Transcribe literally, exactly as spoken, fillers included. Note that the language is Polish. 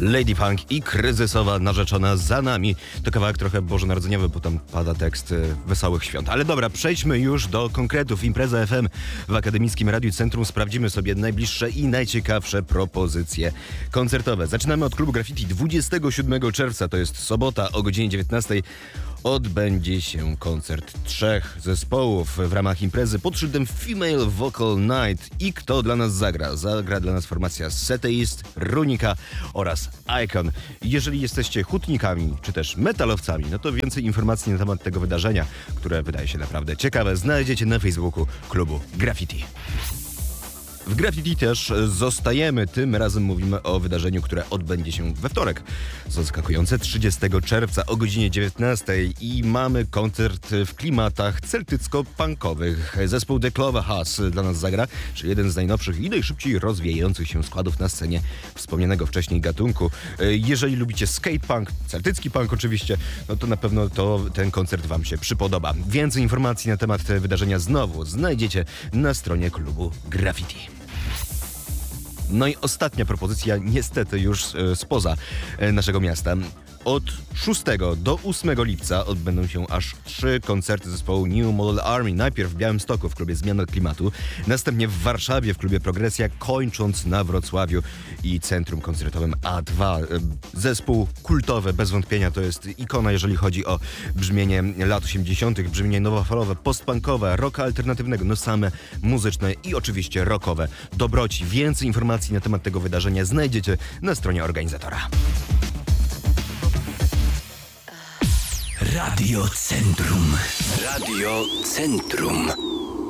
Lady Punk i kryzysowa narzeczona za nami. To kawałek trochę bożonarodzeniowy, bo tam pada tekst y, Wesołych Świąt. Ale dobra, przejdźmy już do konkretów. Impreza F M w Akademickim Radiu Centrum. Sprawdzimy sobie najbliższe i najciekawsze propozycje koncertowe. Zaczynamy od klubu Graffiti. dwudziestego siódmego czerwca, to jest sobota o godzinie dziewiętnastej, odbędzie się koncert trzech zespołów w ramach imprezy pod szyldem Female Vocal Night. I kto dla nas zagra? Zagra dla nas formacja Seteist, Runika oraz Icon. Jeżeli jesteście hutnikami czy też metalowcami, no to więcej informacji na temat tego wydarzenia, które wydaje się naprawdę ciekawe, znajdziecie na Facebooku klubu Graffiti. W Graffiti też zostajemy. Tym razem mówimy o wydarzeniu, które odbędzie się we wtorek. Zaskakujące trzydziestego czerwca o godzinie dziewiętnastej i mamy koncert w klimatach celtycko-punkowych. Zespół The Clover House dla nas zagra, czyli jeden z najnowszych i najszybciej rozwijających się składów na scenie wspomnianego wcześniej gatunku. Jeżeli lubicie skatepunk, celtycki punk oczywiście, no to na pewno to ten koncert wam się przypodoba. Więcej informacji na temat wydarzenia znowu znajdziecie na stronie klubu Graffiti. No i ostatnia propozycja, niestety już spoza naszego miasta. Od szóstego do ósmego lipca odbędą się aż trzy koncerty zespołu New Model Army. Najpierw w Białymstoku w klubie Zmiana Klimatu, następnie w Warszawie w klubie Progresja, kończąc na Wrocławiu i centrum koncertowym A dwa. Zespół kultowy, bez wątpienia, to jest ikona, jeżeli chodzi o brzmienie lat osiemdziesiątych, brzmienie nowofalowe, postpunkowe, rocka alternatywnego, no same muzyczne i oczywiście rockowe dobroci. Więcej informacji na temat tego wydarzenia znajdziecie na stronie organizatora. Radio Centrum. Radio Centrum.